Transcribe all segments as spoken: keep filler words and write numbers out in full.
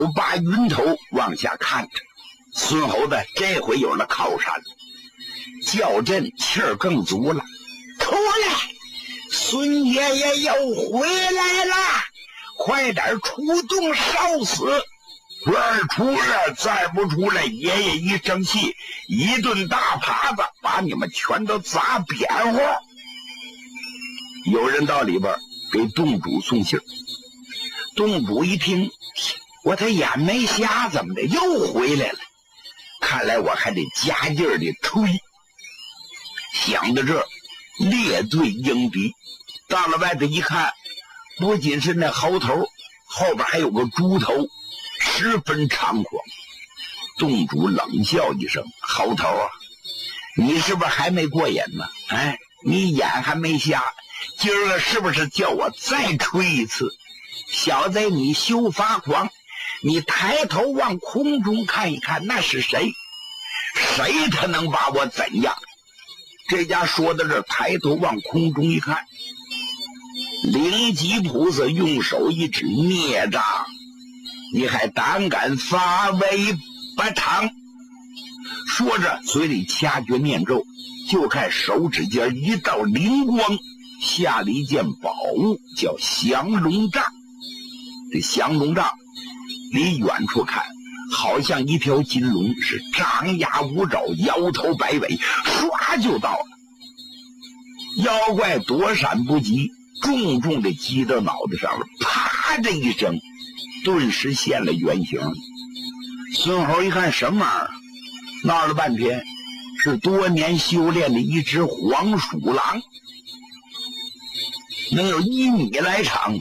把云头往下看着。孙猴子这回有了靠山，叫阵气儿更足了。出来，孙爷爷又回来了，快点出动烧死！快出来，再不出来，爷爷一生气，一顿大耙子把你们全都砸扁乎。有人到里边给洞主送信，洞主一听，我他眼没瞎，怎么的又回来了？看来我还得加劲儿的吹。想到这，列队迎敌。到了外头一看，不仅是那猴头，后边还有个猪头，十分猖狂。洞主冷笑一声：“猴头啊，你是不是还没过瘾呢？哎，你眼还没瞎，今儿个是不是叫我再吹一次？小子，你休发狂！你抬头往空中看一看，那是谁？谁他能把我怎样？”这家说到这，抬头往空中一看，灵吉菩萨用手一指：“孽障，你还胆敢发威不堂？”说着，嘴里掐诀念咒，就看手指间一道灵光，下了一件宝物，叫降龙杖。这降龙杖离远处看，好像一条金龙，是张牙舞爪，摇头摆尾，唰就到了。妖怪躲闪不及，重重的击到脑袋上了，啪的一声，顿时现了原形。孙猴一看什么玩意儿，闹了半天是多年修炼的一只黄鼠狼，能有一米来长。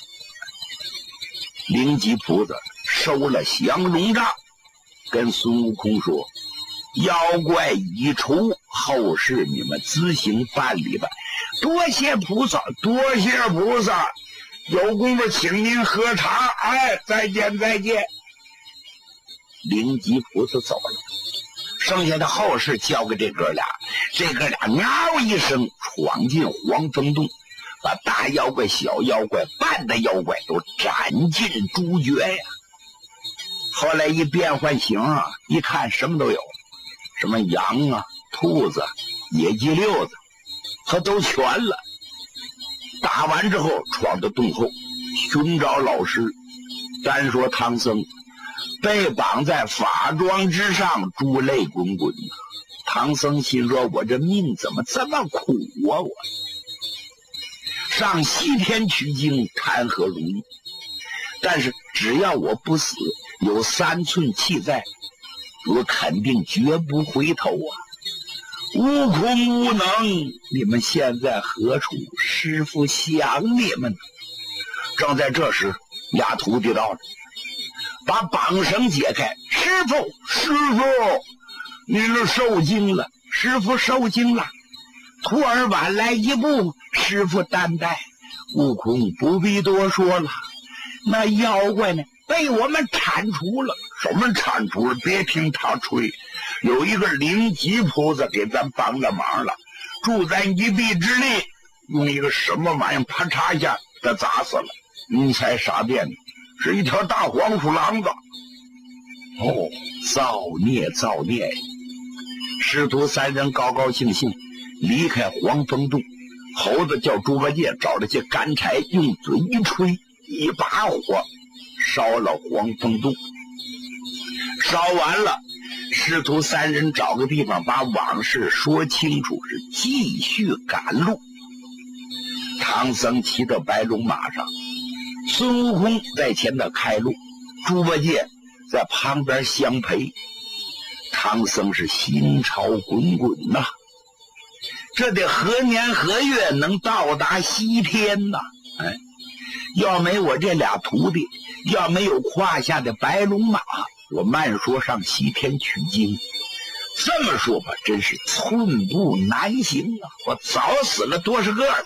灵吉菩萨收了降龙杖，跟孙悟空说：“妖怪已除，后事你们自行办理吧。”多谢菩萨，多谢菩萨，有功夫请您喝茶。哎，再见再见。灵吉菩萨走了，剩下的后事交给这哥俩。这哥俩嗷一声闯进黄风洞，把大妖怪、小妖怪、半大妖怪都斩尽诛绝呀。后来一变换形啊，一看什么都有，什么羊啊、兔子、野鸡溜子，他都全了。打完之后，闯到洞后寻找老师。单说唐僧被绑在法桩之上，珠泪滚滚。唐僧心说：“我这命怎么这么苦啊！我上西天取经谈何容易？但是只要我不死，有三寸气在，我肯定绝不回头啊！悟空、无能，你们现在何处？师父想你们。”正在这时，俩徒弟到了，把绑绳解开。师父，师父，您这受惊了。师父受惊了，徒儿晚来一步，师父担待。悟空不必多说了，那妖怪呢，被我们铲除了。什么铲除了？别听他吹，有一个灵吉菩萨给咱帮了忙了，助咱一臂之力，用一个什么玩意啪嚓一下给砸死了。你才傻变，是一条大黄鼠狼子。哦，造孽造孽！师徒三人高高兴兴离开黄风洞。猴子叫猪八戒找了些干柴，用嘴一吹，一把火烧了黄风洞。烧完了，师徒三人找个地方把往事说清楚，是继续赶路。唐僧骑到白龙马上，孙悟空在前头开路，猪八戒在旁边相陪。唐僧是心潮滚滚呐、啊，这得何年何月能到达西天呐、啊？哎，要没我这俩徒弟，要没有胯下的白龙马，我慢说上西天取经。这么说吧，真是寸步难行啊！我早死了多少个了。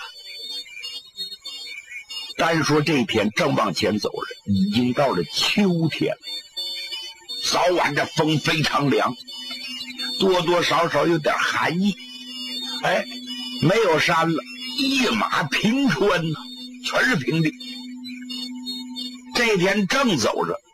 单说这天正往前走着，已经到了秋天了。早晚这风非常凉，多多少少有点寒意。哎，没有山了，一马平川呢，全是平地。这天正走着，